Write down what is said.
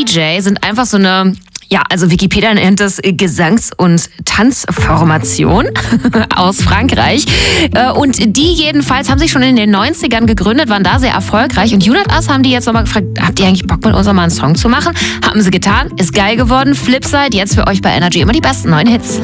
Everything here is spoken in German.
DJ sind einfach so eine, ja, also Wikipedia nennt das Gesangs- und Tanzformation aus Frankreich. Und die jedenfalls haben sich schon in den 90ern gegründet, waren da sehr erfolgreich. Und Unit Us haben die jetzt nochmal gefragt, habt ihr eigentlich Bock mit uns mal einen Song zu machen? Haben sie getan, ist geil geworden. Flipside, jetzt für euch bei Energy immer die besten neuen Hits.